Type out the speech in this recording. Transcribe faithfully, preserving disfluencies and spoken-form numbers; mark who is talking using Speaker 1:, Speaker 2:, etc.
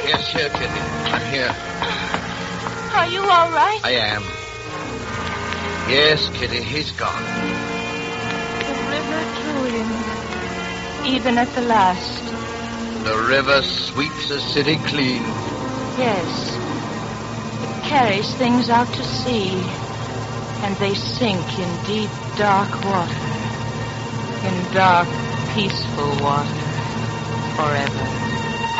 Speaker 1: Yes, here, Kitty. I'm here.
Speaker 2: Are you all right?
Speaker 1: I am. Yes, Kitty, he's gone.
Speaker 2: The river drew him, even at the last.
Speaker 1: The river sweeps the city clean.
Speaker 2: Yes. It carries things out to sea, and they sink in deep, dark water. In dark, peaceful water, forever.